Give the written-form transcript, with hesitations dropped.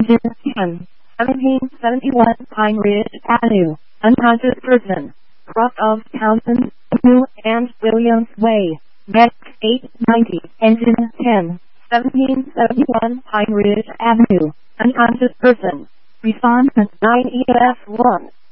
Engine 10, 1771 Pine Ridge Avenue, unconscious person. Cross of Townsend, New and Williams Way, Met 890, Engine 10, 1771 Pine Ridge Avenue, unconscious person. Respondent 9EF1.